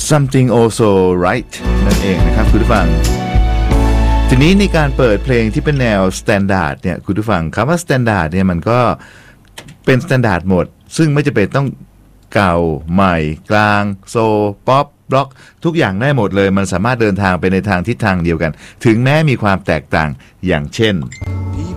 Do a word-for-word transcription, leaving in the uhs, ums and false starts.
something also right นั่นเองนะครับคุณผู้ฟังทีนี้ในการเปิดเพลงที่เป็นแนว standard เนี่ยคุณผู้ฟังคำว่า standard เนี่ยมันก็เป็น standard หมดซึ่งไม่จำเป็นต้องเก่าใหม่กลางโซป๊อปบล็อกทุกอย่างได้หมดเลยมันสามารถเดินทางไปในทางทิศทางเดียวกันถึงแม้มีความแตกต่างอย่างเช่น